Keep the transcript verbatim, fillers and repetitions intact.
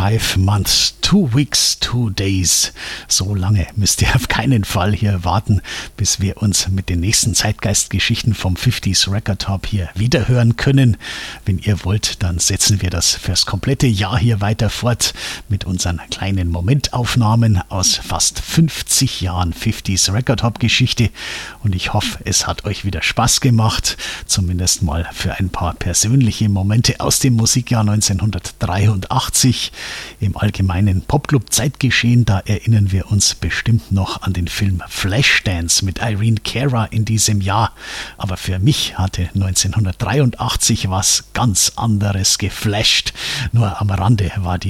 Five months, two weeks, two days. So lange müsst ihr auf keinen Fall hier warten, bis wir uns mit den nächsten Zeitgeistgeschichten vom fünfziger Record Hop hier wiederhören können. Wenn ihr wollt, dann setzen wir das fürs komplette Jahr hier weiter fort mit unseren kleinen Momentaufnahmen aus fast fünfzig Jahren fünfziger Record Hop Geschichte. Und ich hoffe, es hat euch wieder Spaß gemacht, zumindest mal für ein paar persönliche Momente aus dem Musikjahr neunzehnhundertdreiundachtzig. Im allgemeinen Popclub-Zeitgeschehen, da erinnern wir uns bestimmt noch an den Film Flashdance mit Irene Cara in diesem Jahr. Aber für mich hatte neunzehnhundertdreiundachtzig was ganz anderes geflasht. Nur am Rande war die